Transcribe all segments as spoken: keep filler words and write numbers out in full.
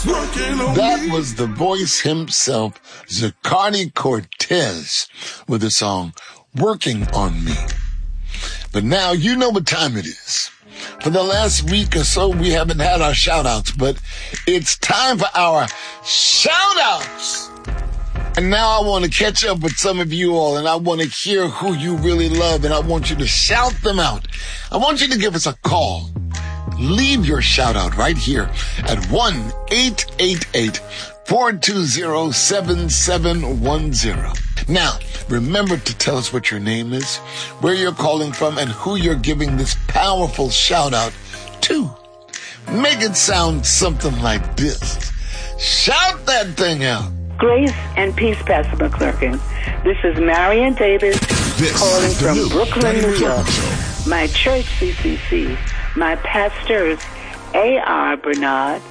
That was the voice himself, Zacardi Cortez, with the song Working on Me. But now you know what time it is. For the last week or so, we haven't had our shout-outs, but it's time for our shout-outs. And now I want to catch up with some of you all, and I want to hear who you really love, and I want you to shout them out. I want you to give us a call. Leave your shout out right here at one eight eight eight, four two zero, seven seven one zero. Now, remember to tell us what your name is, where you're calling from, and who you're giving this powerful shout out to. Make it sound something like this. Shout that thing out. Grace and peace, Pastor McClurkin. This is Marion Davis this calling from new Brooklyn, New York. My church, C C C, my pastors, A R Bernard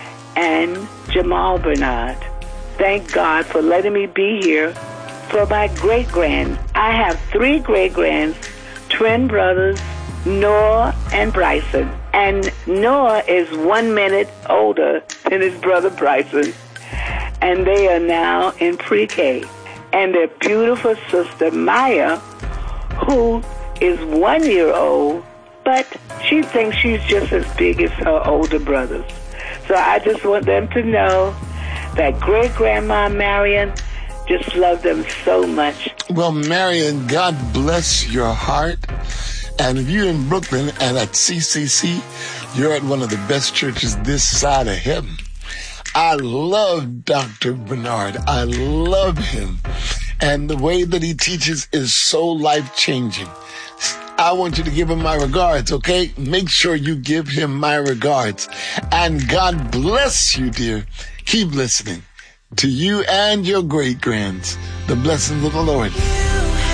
and Jamal Bernard. Thank God for letting me be here for my great-grand. I have three great-grands, twin brothers, Noah and Bryson. And Noah is one minute older than his brother Bryson. And they are now in pre-K. And their beautiful sister, Maya, who is one year old, but she thinks she's just as big as her older brothers. So I just want them to know that great-grandma Marion just loved them so much. Well, Marion, God bless your heart. And if you're in Brooklyn and at C C C, you're at one of the best churches this side of heaven. I love Doctor Bernard. I love him. And the way that he teaches is so life-changing. I want you to give him my regards, okay? Make sure you give him my regards. And God bless you, dear. Keep listening. To you and your great-grands, the blessings of the Lord.